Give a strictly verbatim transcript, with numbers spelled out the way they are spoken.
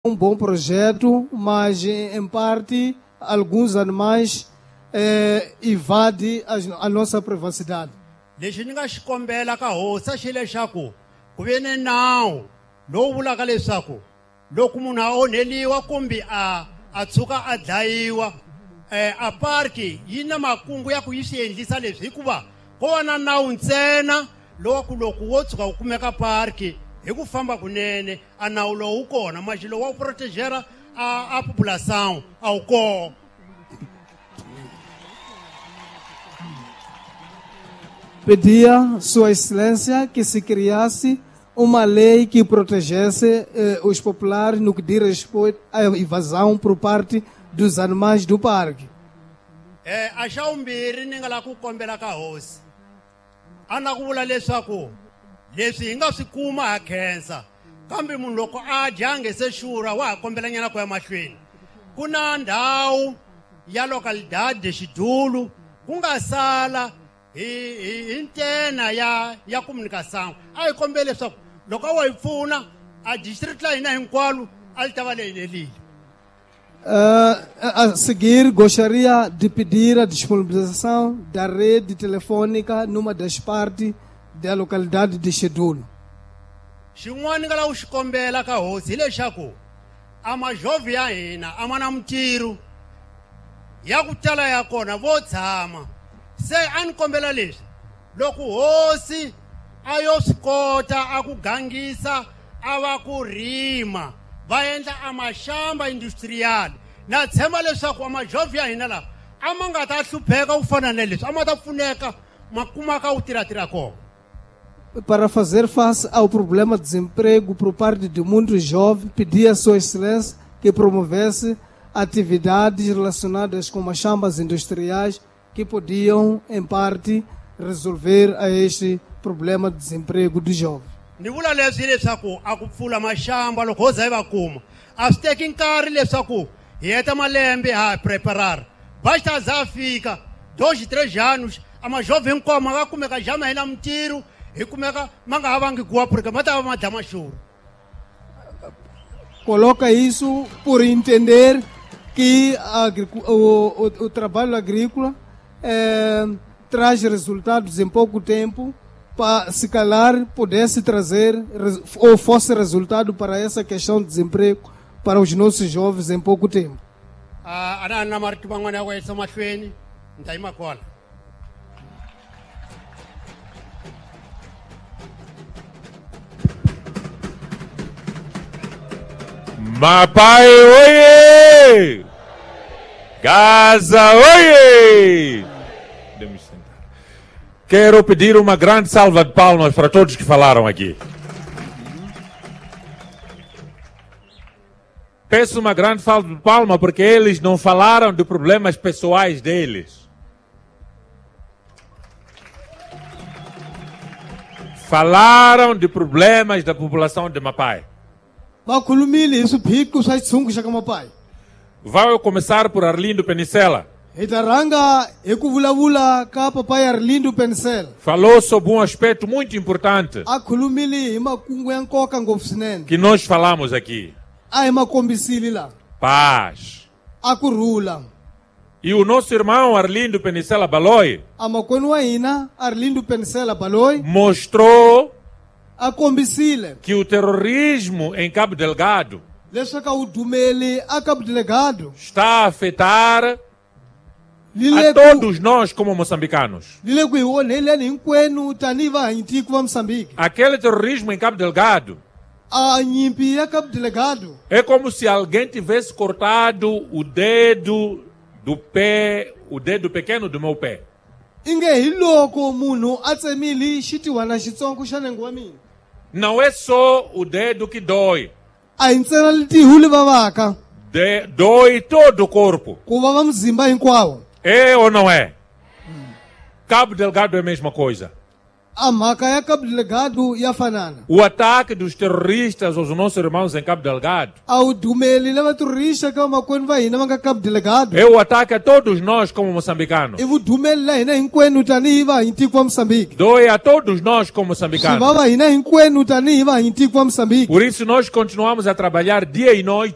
um bom projeto, mas em parte alguns animais eh, invadem a, a nossa privacidade. Lexi ni nga xi kombela ka hosi xi leswaku ku ve ni nawu lowu vulaka leswaku loko munhu a onheliwa kumbe a a tshuka a dlayiwa eh a parki yi na makungu ya ku yi swi endlisa leswi hikuva ko va na nawu ntsena loku loko wo tshuka u kumeka parki hi ku famba kunene a nawu lowu kona maxilo wa ku protegera a a população a wu kona. Pedia Sua Excelência que se criasse uma lei que protegesse eh, os populares no que diz respeito à invasão por parte dos animais do parque. Eh, a xa vumbirhi ni nga la ku kombela ka hosi a na ku vula leswaku leswi hi nga swi kuma ha khensa kambe munhu loko a dyange se xurha wa ha kombelanyana ku ya mahlweni ku na ndhawu ya localidade de Xidulu ku nga sala hi ntena ya ya comunicação a hi kombele leswaku loko a wo hi pfuna a district la hina hinkwalo a li ta va leyi helile. Uh, a seguir, gostaria de pedir a disponibilização da rede telefônica numa das partes da localidade de Xidulu. Xin'wana ni nga lava ku xi kombela ka hosi hi leswaku a majovhi ya hina a ma na mintirho ya ku tala ya kona vo tshama se a ni kombela leswi loko hosi a yo swi kota a ku gangisa a va ku rima va endla a maxamba industrial na tshemba leswaku a majovhi ya hina lawa a ma nga ta hlupheka ku fana na leswi a ma ta pfuneka ma kumaka wu tirhatirha kona. Para fazer face ao problema de desemprego por parte de muitos jovens, pedia a Sua Excelência que promovesse atividades relacionadas com machambas industriais que podiam, em parte, resolver a este problema de desemprego dos jovens. Ni vula leswi leswaku a ku pfula maxamba loko ho za hi va kuma a swi teki nkarhi leswaku hi heta malembe ha preparar basta za fika dois três anos a majovem hinkwawo ma nga kumeka já ma hina mintirho hi kumeka ma nga havangi guwa porque ma ta va ma dya maxurha. Coloca isso por entender que a, o, o, o trabalho agrícola eh, traz resultados em pouco tempo, para se calar pudesse trazer ou fosse resultado para essa questão de desemprego para os nossos jovens em pouco tempo. Ah, ana na marito bangwana wa esa mahlweni ntai makola. Mapai oye! Gaza oye! Quero pedir uma grande salva de palmas para todos que falaram aqui. Peço uma grande salva de palmas porque eles não falaram de problemas pessoais deles. Falaram de problemas da população de Mapai. Vou começar por Arlindo Penicella. Falou sobre um aspecto muito importante que nós falamos aqui. Paz. E o nosso irmão Arlindo Penicella Baloi mostrou que o terrorismo em Cabo Delgado está a afetar a todos nós como moçambicanos. Aquele terrorismo em Cabo Delgado é como se alguém tivesse cortado o dedo do pé, o dedo pequeno do meu pé. Não é só o dedo que dói. De, dói todo o corpo. É ou não é? Cabo Delgado é a mesma coisa. O ataque dos terroristas aos nossos irmãos em Cabo Delgado é o ataque a todos nós como moçambicanos. Dói a todos nós como moçambicanos. Por isso nós continuamos a trabalhar dia e noite